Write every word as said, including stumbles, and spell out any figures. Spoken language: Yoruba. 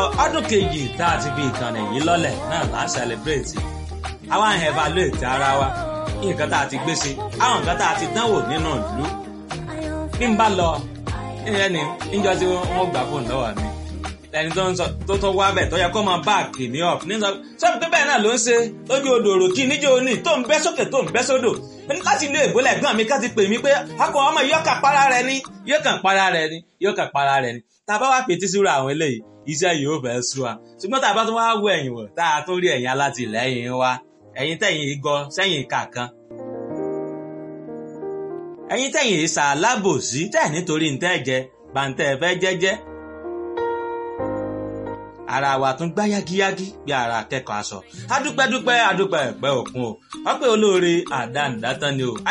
ọdún kejì tá a ti fi ìkànnì yìí lọ́lẹ̀ náà là ń celebrate àwa ń evaluate ara wa nǹkan tá a ti gbé sí àwọn nǹkan tá a ti dánwò nínú ìlú bí n bá lọ ẹni níjọ́ tí wọ́n gbà fóònù lọ́wọ́ mi ẹni tó ń sọ tó tó wá bẹ̀ tó yẹ kó máa back me up ní sọ sọ́ọ̀bù pé bẹ́ẹ̀ náà ló ń ṣe lójú odò òròkì níjó ní tó ń bẹ́ sókè tó ń bẹ́ sódò láti ilé ìbólẹ̀ ẹ̀gbọ́n mi ká ti pè mí pé akọ ọmọ yóò kà para rẹ ni yóò kà para rẹ ni yóò kà para rẹ ni tá a bá wá pètí síra àwọn eléyìí iṣẹ́ yóò fẹ́ sú wa ṣùgbọ́n tá a bá tún wá wọ ẹ̀yìn wọ̀ tá a tún rí ẹ̀yìn alátìlẹ́yìn wa ẹ̀yin tẹ̀yìn igọ sẹ́yìn ìka kan ẹ̀yin tẹ̀yìn ìsà alábòsí tẹ̀ nítorí ntẹ́ jẹ bàǹtẹ̀ fẹ́ jẹ́jẹ́ ara wa tún gbá yágíyágí bí ara akẹ́kọ̀ọ́ aṣọ adúpẹ́dúpẹ́ adúpẹ́ ẹ̀pẹ́ òkun o wọ́n pé olóore àdánidátán ni o.